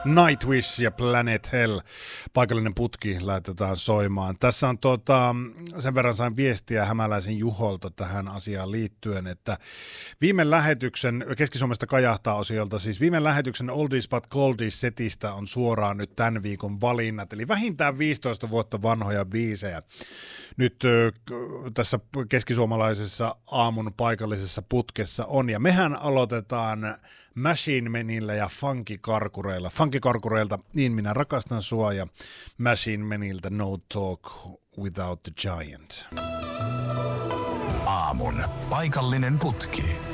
Nightwish ja Planet Hell. Paikallinen putki laitetaan soimaan. Tässä on sen verran sain viestiä Hämäläisen Juholta tähän asiaan liittyen, että viime lähetyksen, Keski-Suomesta kajahtaa osiolta, siis viime lähetyksen Oldies but Goldies setistä on suoraan nyt tämän viikon valinnat, eli vähintään 15 vuotta vanhoja biisejä. Nyt tässä keskisuomalaisessa aamun paikallisessa putkessa on, ja mehän aloitetaan Machine Manillä ja Funky-karkureilla. Funky-karkureilta Niin minä rakastan sua ja Machine Manilta No Talk Without the Giant. Aamun paikallinen putki.